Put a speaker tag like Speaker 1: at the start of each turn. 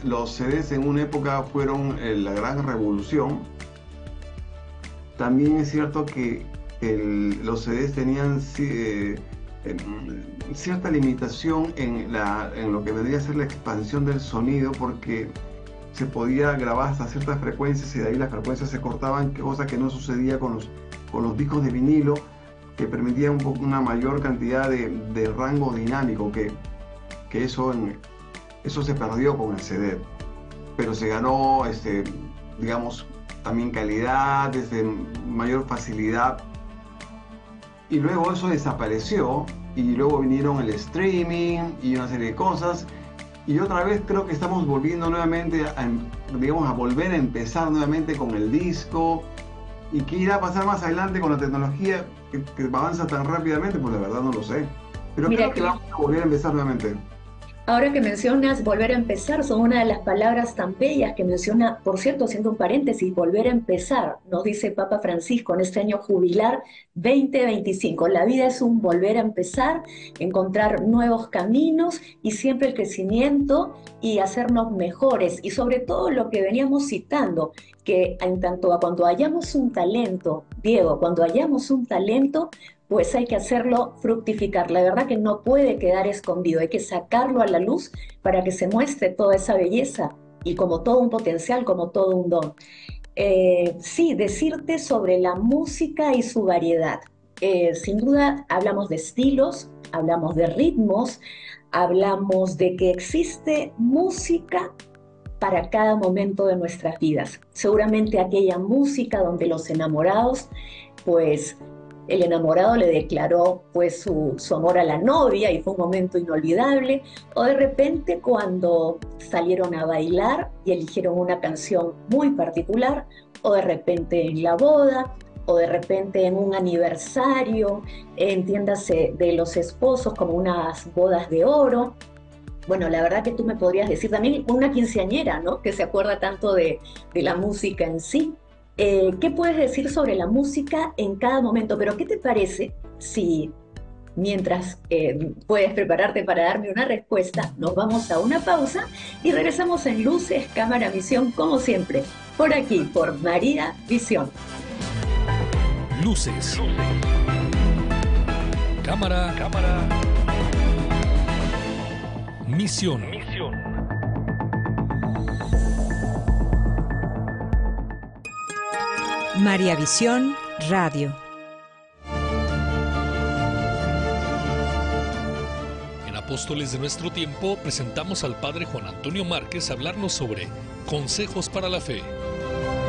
Speaker 1: los CDs en una época fueron la gran revolución, también es cierto que los CDs tenían cierta limitación en lo que vendría a ser la expansión del sonido, porque se podía grabar hasta ciertas frecuencias y de ahí las frecuencias se cortaban, cosa que no sucedía con los discos de vinilo, que permitían una mayor cantidad de rango dinámico, que eso se perdió con el CD, pero se ganó, digamos, también calidad, mayor facilidad, y luego eso desapareció, y luego vinieron el streaming y una serie de cosas, y otra vez creo que estamos volviendo nuevamente a volver a empezar nuevamente con el disco. ¿Y qué irá a pasar más adelante con la tecnología que avanza tan rápidamente? Pues la verdad no lo sé, pero
Speaker 2: Mira
Speaker 1: creo que vamos a volver a empezar nuevamente.
Speaker 2: ahora que mencionas volver a empezar, son una de las palabras tan bellas que menciona, por cierto, haciendo un paréntesis, volver a empezar, nos dice Papa Francisco en este año jubilar 2025. La vida es un volver a empezar, encontrar nuevos caminos y siempre el crecimiento y hacernos mejores. Y sobre todo lo que veníamos citando, que en tanto a cuando hayamos un talento, Diego, cuando hayamos un talento, pues hay que hacerlo fructificar. La verdad que no puede quedar escondido, hay que sacarlo a la luz para que se muestre toda esa belleza y como todo un potencial, como todo un don. Sí, decirte sobre la música y su variedad. Sin duda hablamos de estilos, hablamos de ritmos, hablamos de que existe música para cada momento de nuestras vidas. Seguramente aquella música donde los enamorados, pues el enamorado le declaró pues su amor a la novia y fue un momento inolvidable, o de repente cuando salieron a bailar y eligieron una canción muy particular, o de repente en la boda, o de repente en un aniversario, entiéndase de los esposos como unas bodas de oro. Bueno, la verdad que tú me podrías decir también una quinceañera, ¿no? Que se acuerda tanto de la música en sí. ¿Qué puedes decir sobre la música en cada momento? Pero ¿qué te parece si mientras puedes prepararte para darme una respuesta, nos vamos a una pausa y regresamos en Luces, Cámara, Visión, como siempre, por aquí, por María Visión.
Speaker 3: Luces. Cámara. Misión.
Speaker 4: María Visión Radio.
Speaker 3: En Apóstoles de Nuestro Tiempo presentamos al Padre Juan Antonio Márquez a hablarnos sobre consejos para la fe.